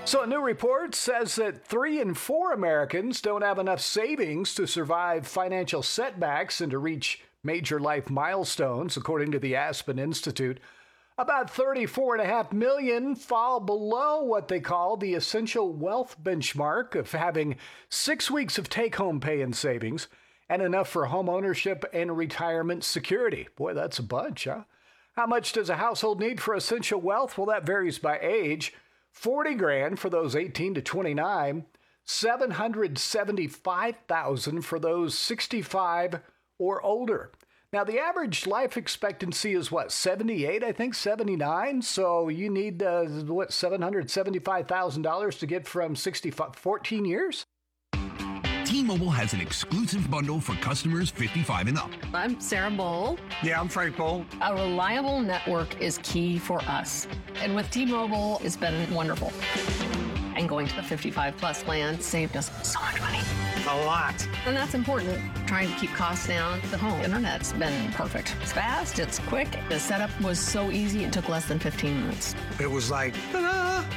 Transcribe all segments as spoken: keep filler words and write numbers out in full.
So a new report says that three in four Americans don't have enough savings to survive financial setbacks and to reach major life milestones, according to the Aspen Institute. About thirty-four point five million fall below what they call the essential wealth benchmark of having six weeks of take-home pay and savings and enough for home ownership and retirement security. Boy, that's a bunch, huh? How much does a household need for essential wealth? Well, that varies by age. forty grand for those eighteen to twenty-nine, seven hundred seventy-five thousand for those sixty-five or older. Now, the average life expectancy is what, seventy-eight, I think, seventy-nine? So you need, uh, what, seven hundred seventy-five thousand dollars to get from sixty-five, fourteen years? T-Mobile has an exclusive bundle for customers fifty-five and up. I'm Sarah Bowl. Yeah, I'm Frank Bowl. A reliable network is key for us. And with T-Mobile, it's been wonderful. And going to the fifty-five plus plan saved us so much money. A lot. And that's important. Trying to keep costs down. The home internet's been perfect. It's fast, it's quick. The setup was so easy, it took less than fifteen minutes. It was like, ta-da!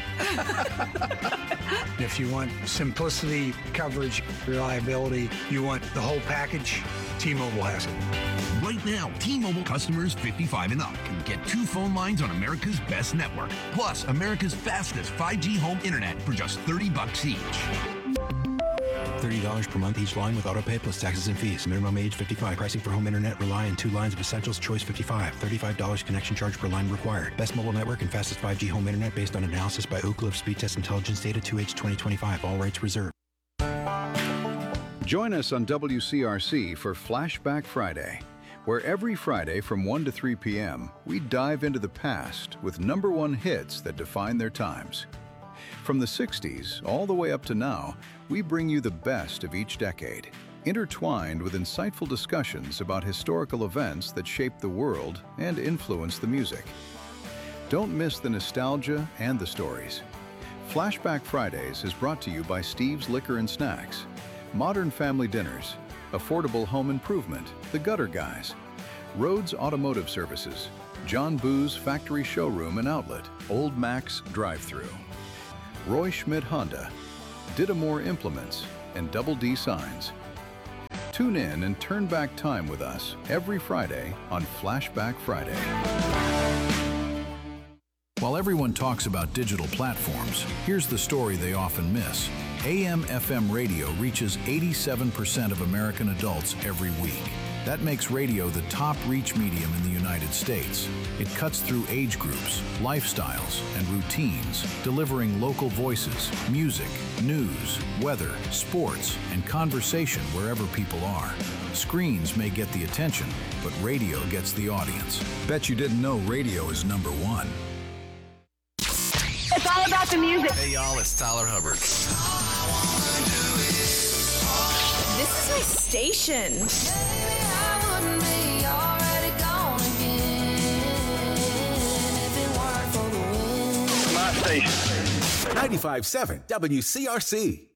If you want simplicity, coverage, reliability, you want the whole package, T-Mobile has it. Right now, T-Mobile customers fifty-five and up can get two phone lines on America's best network, plus America's fastest five G home internet for just thirty bucks each. thirty dollars per month each line with autopay plus taxes and fees. Minimum age fifty-five. Pricing for home internet rely on two lines of Essentials. Choice fifty-five. thirty-five dollars connection charge per line required. Best mobile network and fastest five G home internet based on analysis by Oak Cliff Speed Test Intelligence Data two H twenty twenty-five. All rights reserved. Join us on W C R C for Flashback Friday, where every Friday from one to three p.m., we dive into the past with number one hits that define their times. From the sixties all the way up to now, we bring you the best of each decade, intertwined with insightful discussions about historical events that shaped the world and influenced the music. Don't miss the nostalgia and the stories. Flashback Fridays is brought to you by Steve's Liquor and Snacks, Modern Family Dinners, Affordable Home Improvement, The Gutter Guys, Rhodes Automotive Services, John Boo's Factory Showroom and Outlet, Old Max Drive-Thru, Roy Schmidt Honda, Didamore Implements, and Double D Signs. Tune in and turn back time with us every Friday on Flashback Friday. While everyone talks about digital platforms, here's the story they often miss. A M F M radio reaches eighty-seven percent of American adults every week. That makes radio the top reach medium in the United States. It cuts through age groups, lifestyles, and routines, delivering local voices, music, news, weather, sports, and conversation wherever people are. Screens may get the attention, but radio gets the audience. Bet you didn't know radio is number one. It's all about the music. Hey y'all, it's Tyler Hubbard. This is my station. My station. ninety-five point seven W C R C.